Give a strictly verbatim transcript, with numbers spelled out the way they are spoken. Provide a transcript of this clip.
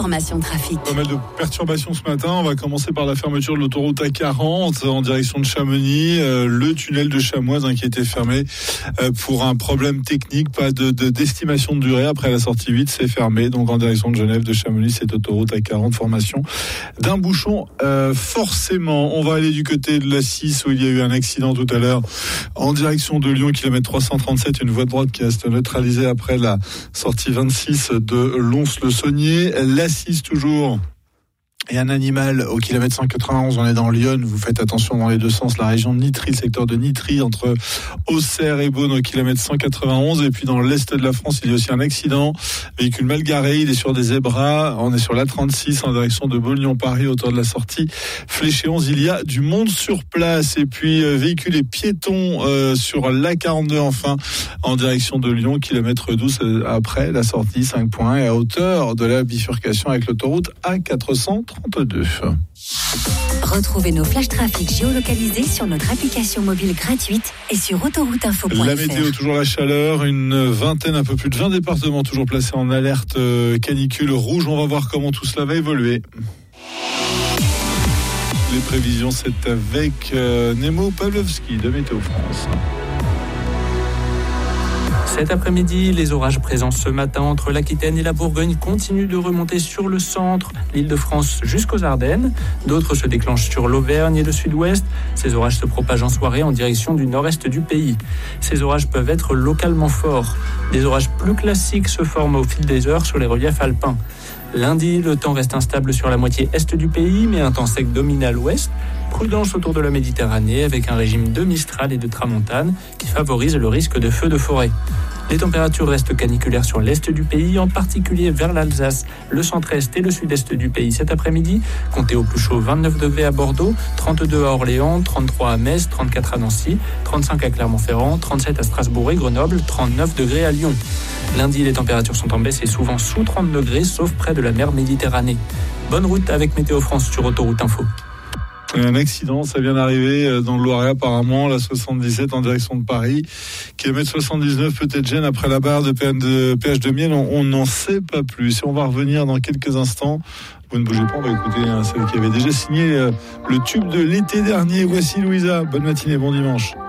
l'information trafic. Pas mal de perturbations ce matin. On va commencer par la fermeture de l'autoroute A quarante en direction de Chamonix. Euh, le tunnel de Chamoise hein, qui a été fermé euh, pour un problème technique, pas de, de d'estimation de durée. Après la sortie huit, c'est fermé. Donc en direction de Genève, de Chamonix, cette autoroute A quarante, formation d'un bouchon euh, forcément. On va aller du côté de la six où il y a eu un accident tout à l'heure en direction de Lyon, kilomètre trois cent trente-sept, une voie de droite qui reste neutralisée après la sortie vingt-six de Lons-le-Saunier. La six toujours. Et un animal au kilomètre cent quatre-vingt-onze, on est dans Lyon, vous faites attention dans les deux sens, la région de Nitry, le secteur de Nitry, entre Auxerre et Beaune au kilomètre cent quatre-vingt-onze, et puis dans l'est de la France, il y a aussi un accident, véhicule mal garé, il est sur des zébras, on est sur l'A trente-six en direction de Beaune-Lyon-Paris, autour de la sortie Fléché onze, il y a du monde sur place, et puis euh, véhicule et piétons euh, sur l'A quarante-deux enfin, en direction de Lyon, kilomètre douze euh, après la sortie, cinq points, et à hauteur de la bifurcation avec l'autoroute A quatre cent trente-deux. Retrouvez nos flash trafic géolocalisés sur notre application mobile gratuite et sur autoroute info point f r. La météo, toujours la chaleur, une vingtaine, un peu plus de vingt départements toujours placés en alerte canicule rouge. On va voir comment tout cela va évoluer. Les prévisions, c'est avec euh, Nemo Pavlovski de Météo France. Cet après-midi, les orages présents ce matin entre l'Aquitaine et la Bourgogne continuent de remonter sur le centre, l'Île-de-France jusqu'aux Ardennes. D'autres se déclenchent sur l'Auvergne et le sud-ouest. Ces orages se propagent en soirée en direction du nord-est du pays. Ces orages peuvent être localement forts. Des orages plus classiques se forment au fil des heures sur les reliefs alpins. Lundi, le temps reste instable sur la moitié est du pays, mais un temps sec domine à l'ouest. Prudence autour de la Méditerranée avec un régime de Mistral et de Tramontane qui favorise le risque de feux de forêt. Les températures restent caniculaires sur l'est du pays, en particulier vers l'Alsace, le centre-est et le sud-est du pays cet après-midi. Comptez au plus chaud vingt-neuf degrés à Bordeaux, trente-deux à Orléans, trente-trois à Metz, trente-quatre à Nancy, trente-cinq à Clermont-Ferrand, trente-sept à Strasbourg et Grenoble, trente-neuf degrés à Lyon. Lundi, les températures sont en baisse et souvent sous trente degrés, sauf près de la mer Méditerranée. Bonne route avec Météo France sur Autoroute Info. Un accident, ça vient d'arriver dans le Loiret apparemment, la soixante-dix-sept en direction de Paris. Kilomètre soixante-dix-neuf, peut-être gêne après la barre de péage de Miel, on n'en sait pas plus. Et on va revenir dans quelques instants. Vous ne bougez pas, on va écouter hein, celle qui avait déjà signé le tube de l'été dernier. Voici Louisa, bonne matinée, bon dimanche.